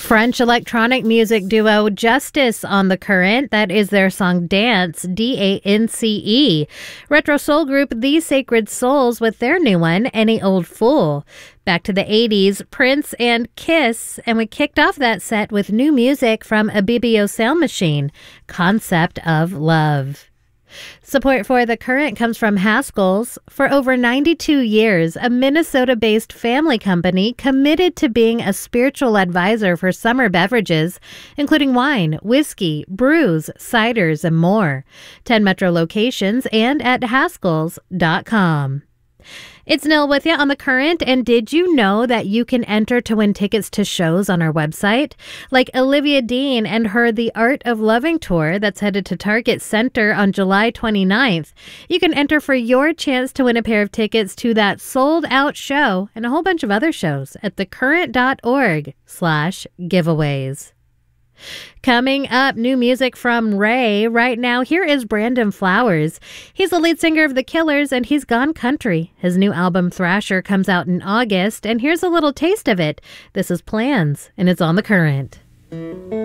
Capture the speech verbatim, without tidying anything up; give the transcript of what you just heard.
French electronic music duo Justice on The Current. That is their song Dance, D A N C E. Retro soul group The Sacred Souls with their new one, Any Old Fool. Back to the eighties, Prince and Kiss, and we kicked off that set with new music from Ibibio Sound Machine, Concept of Love. Support for The Current comes from Haskell's. For over ninety-two years, a Minnesota-based family company committed to being a spiritual advisor for summer beverages, including wine, whiskey, brews, ciders, and more. ten Metro locations and at Haskells dot com. It's Nil with you on The Current, and did you know that you can enter to win tickets to shows on our website? Like Olivia Dean and her The Art of Loving tour that's headed to Target Center on July twenty-ninth. You can enter for your chance to win a pair of tickets to that sold-out show and a whole bunch of other shows at thecurrent.org slash giveaways. Coming up, new music from Ray. Right now, here is Brandon Flowers. He's the lead singer of The Killers, and he's gone country. His new album, Thrasher, comes out in August, and here's a little taste of it. This is Plans, and it's on The Current.